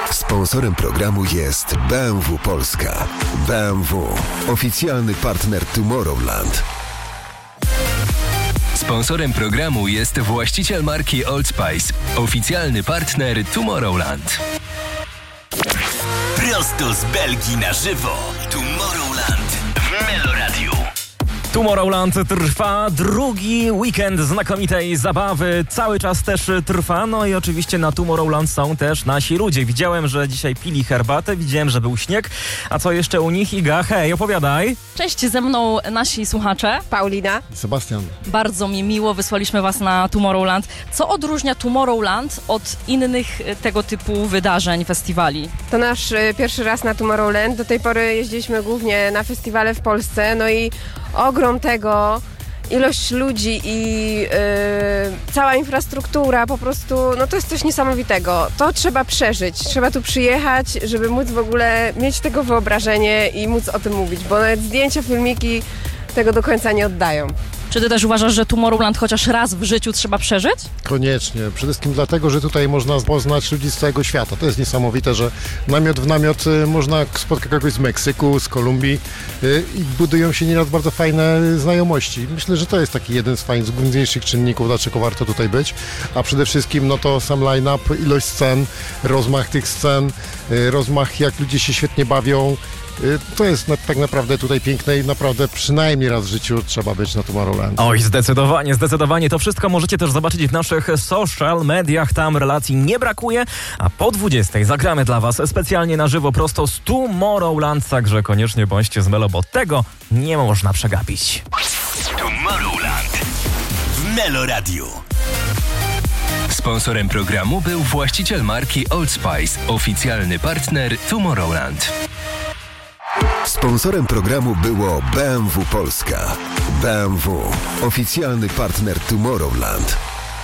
Sponsorem programu jest BMW Polska. BMW, oficjalny partner Tomorrowland. Sponsorem programu jest właściciel marki Old Spice, oficjalny partner Tomorrowland. Prosto z Belgii na żywo. Tomorrowland w Meloradiu. Tomorrowland trwa, drugi weekend znakomitej zabawy, cały czas też trwa, no i oczywiście na Tomorrowland są też nasi ludzie. Widziałem, że dzisiaj pili herbatę, widziałem, że był śnieg, a co jeszcze u nich? Iga, hej, opowiadaj. Cześć, ze mną nasi słuchacze. Paulina. Sebastian. Bardzo mi miło, wysłaliśmy was na Tomorrowland. Co odróżnia Tomorrowland od innych tego typu wydarzeń, festiwali? To nasz pierwszy raz na Tomorrowland. Do tej pory jeździliśmy głównie na festiwale w Polsce, no i ogrom tego, ilość ludzi i cała infrastruktura, po prostu, no to jest coś niesamowitego. To trzeba przeżyć, trzeba tu przyjechać, żeby móc w ogóle mieć tego wyobrażenie i móc o tym mówić, bo nawet zdjęcia, filmiki tego do końca nie oddają. Czy ty też uważasz, że Tomorrowland chociaż raz w życiu trzeba przeżyć? Koniecznie. Przede wszystkim dlatego, że tutaj można poznać ludzi z całego świata. To jest niesamowite, że namiot w namiot można spotkać kogoś z Meksyku, z Kolumbii i budują się nieraz bardzo fajne znajomości. Myślę, że to jest taki jeden z fajnych, z główniejszych czynników, dlaczego warto tutaj być. A przede wszystkim no to sam line-up, ilość scen, rozmach tych scen, rozmach jak ludzie się świetnie bawią. To jest tak naprawdę tutaj piękne i naprawdę przynajmniej raz w życiu trzeba być na Tomorrowland. Oj, zdecydowanie. To wszystko możecie też zobaczyć w naszych social mediach. Tam relacji nie brakuje. A po 20 zagramy dla was specjalnie na żywo prosto z Tomorrowland. Także koniecznie bądźcie z Melo, bo tego nie można przegapić. Tomorrowland w Meloradiu. Sponsorem programu był właściciel marki Old Spice, oficjalny partner Tomorrowland. Sponsorem programu było BMW Polska. BMW, oficjalny partner Tomorrowland.